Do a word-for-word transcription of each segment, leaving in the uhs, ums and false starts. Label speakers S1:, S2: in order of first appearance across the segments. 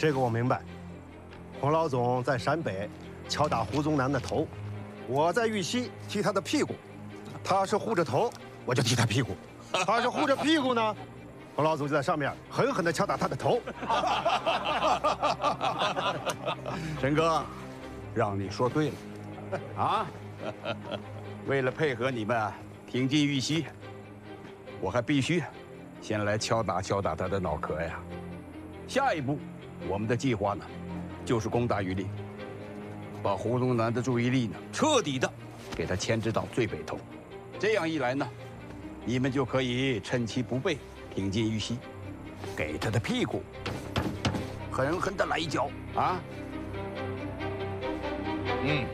S1: 这个我明白。孔老总在陕北敲打胡宗南的头，我在玉溪踢他的屁股。他是护着头，我就踢他屁股；他是护着屁股呢，孔老总就在上面狠狠地敲打他的头。
S2: 陈哥，让你说对了，啊！为了配合你们挺进玉溪，我还必须先来敲打敲打他的脑壳呀。下一步，我们的计划呢，就是攻打榆林，把胡宗南的注意力呢，彻底的给他牵制到最北头。这样一来呢，你们就可以趁其不备，挺进玉溪，给他的屁股狠狠的来一脚啊！嗯。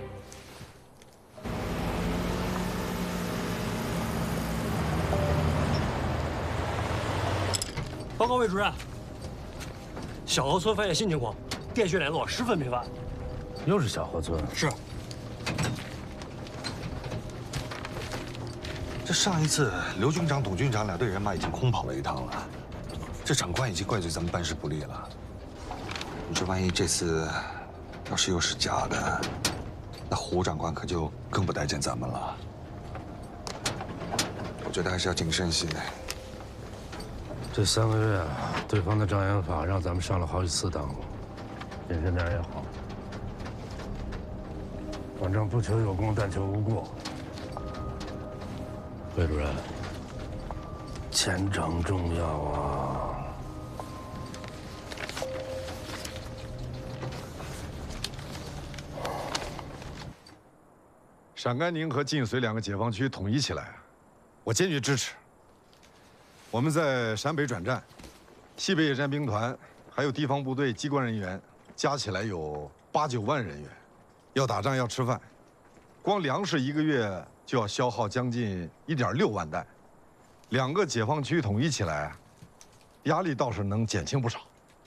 S3: 报告魏主任，小河村发现新情况，电讯联络十分频繁。
S4: 又是小河村？
S3: 是。
S5: 这上一次刘军长、董军长两队人马已经空跑了一趟了，这长官已经怪罪咱们办事不力了。你说万一这次要是又是假的，那胡长官可就更不待见咱们了。我觉得还是要谨慎些。
S4: 这三个月，对方的障眼法让咱们上了好几次当了，谨慎点也好。反正不求有功，但求无过。魏主任，前程重要啊！
S6: 陕甘宁和晋绥两个解放区统一起来，我坚决支持。我们在陕北转战，西北野战兵团还有地方部队、机关人员，加起来有八九万人员。要打仗要吃饭，光粮食一个月就要消耗将近一点六万担。两个解放区统一起来，压力倒是能减轻不少。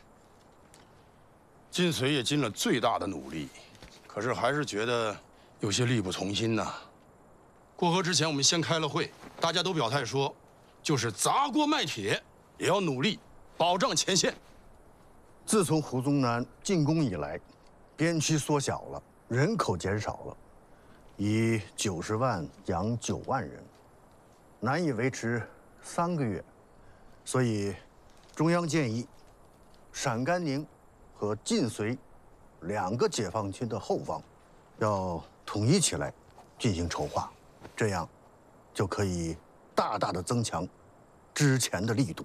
S7: 晋绥也尽了最大的努力，可是还是觉得有些力不从心呐。过河之前，我们先开了会，大家都表态说，就是砸锅卖铁也要努力保障前线。
S1: 自从胡宗南进攻以来，边区缩小了，人口减少了，以九十万养九万人，难以维持三个月，所以中央建议陕甘宁和晋绥两个解放区的后方要统一起来进行筹划，这样就可以大大的增强之前的力度。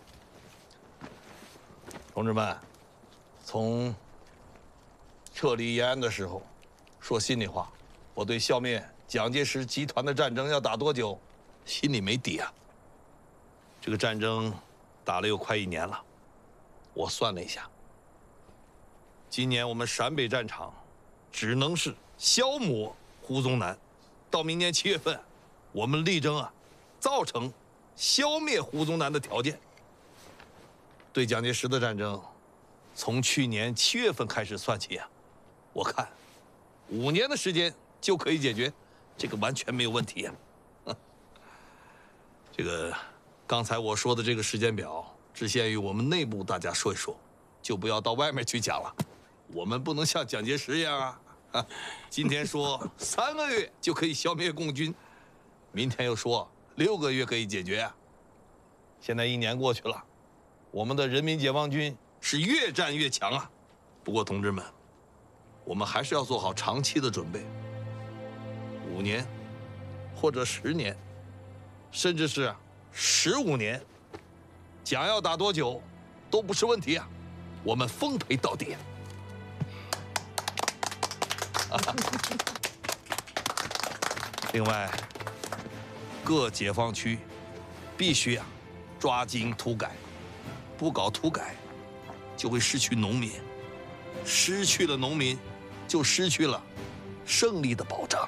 S8: 同志们，从撤离延安的时候，说心里话，我对消灭蒋介石集团的战争要打多久，心里没底啊。这个战争打了有快一年了，我算了一下，今年我们陕北战场只能是消磨胡宗南，到明年七月份，我们力争啊，造成消灭胡宗南的条件。对蒋介石的战争，从去年七月份开始算起啊，我看五年的时间就可以解决，这个完全没有问题呀。这个刚才我说的这个时间表，只限于我们内部大家说一说，就不要到外面去讲了。我们不能像蒋介石一样啊，啊今天说三个月就可以消灭共军，明天又说六个月可以解决啊。现在一年过去了，我们的人民解放军是越战越强啊。不过同志们，我们还是要做好长期的准备，五年，或者十年，甚至是十五年，蒋要打多久，都不是问题啊。我们奉陪到底。另外，各解放区必须啊抓紧土改，不搞土改，就会失去农民，失去了农民，就失去了胜利的保障。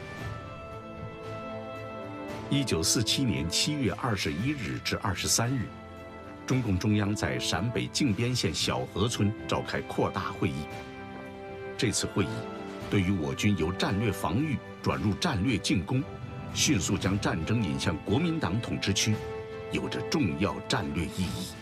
S9: 一九四七年七月二十一日至二十三日，中共中央在陕北靖边县小河村召开扩大会议。这次会议对于我军由战略防御转入战略进攻，迅速将战争引向国民党统治区，有着重要战略意义。